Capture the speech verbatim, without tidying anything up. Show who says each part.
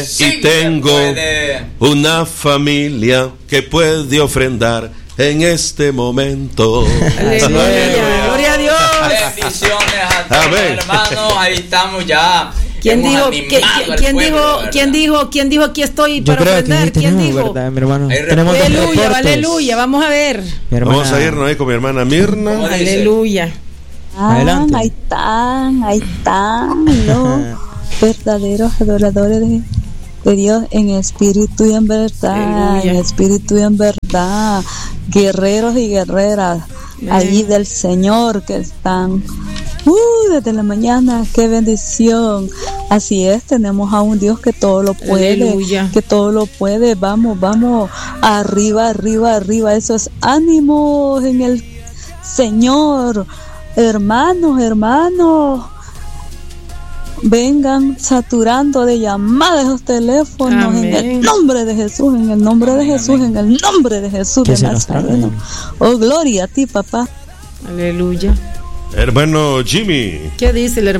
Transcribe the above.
Speaker 1: Sí, y tengo una familia que puede ofrendar en este momento.
Speaker 2: Aleluya, gloria a Dios.
Speaker 3: Bendiciones a todos, hermanos. Ahí estamos ya.
Speaker 2: ¿Quién dijo, ¿quién, ¿quién, pueblo, dijo ¿quién dijo, quién dijo aquí estoy para ofrendar? ¿Quién dijo?
Speaker 4: ¿Verdad, mi hermano?
Speaker 2: Aleluya, aleluya, vamos a ver.
Speaker 1: Vamos a irnos ahí con mi hermana Mirna.
Speaker 2: Aleluya.
Speaker 5: Ah, adelante. Ahí están, ahí están los verdaderos adoradores de, de Dios en espíritu y en verdad, aleluya. En espíritu y en verdad, guerreros y guerreras allí del Señor que están uh, desde la mañana. Qué bendición. Así es, tenemos a un Dios que todo lo puede, aleluya. Que todo lo puede. Vamos, vamos, arriba, arriba, arriba. Eso es ánimo en el Señor. Hermanos, hermanos, vengan saturando de llamadas esos teléfonos. Amén. En el nombre de Jesús, en el nombre de Jesús, amén. En el nombre de Jesús de Nazareno. Oh, gloria a ti, papá.
Speaker 2: Aleluya.
Speaker 1: Hermano Jimmy,
Speaker 2: ¿qué dice el hermano?